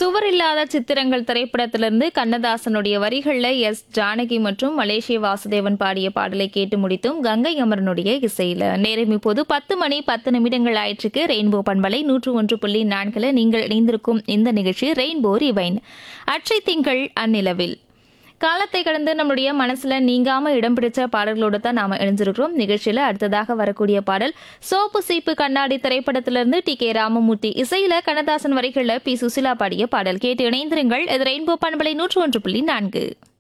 சுவரில்லாத சித்திரங்கள் திரைப்படத்திலிருந்து கண்ணதாசனுடைய வரிகள்ல எஸ் ஜானகி மற்றும் மலேசிய வாசுதேவன் பாடிய பாடலை கேட்டு முடித்தும் கங்கை அமரனுடைய இசையில நேரம் இப்போது 10 மணி 10 நிமிடங்கள் ஆயிற்றுக்கு ரெயின்போ பண்பலை 101.4 நீங்கள் இணைந்திருக்கும் இந்த நிகழ்ச்சி ரெயின்போ ரிவைன் அற்றை திங்கள் அந்நிலவில் காலத்தை கடந்து நம்மளுடைய மனசுல நீங்காம இடம் பிடிச்ச பாடல்களோடு தான் நாம இணைஞ்சிருக்கிறோம். நிகழ்ச்சியில அடுத்ததாக வரக்கூடிய பாடல் சோப்பு சீப்பு கண்ணாடி திரைப்படத்திலிருந்து டி.கே. ராமமூர்த்தி இசையில கண்ணதாசன் வரிகள்ல பி. சுசிலா பாடிய பாடல் கேட்டு இணைந்திருங்கள். இது ரெயின்போ பண்பலை 101.4.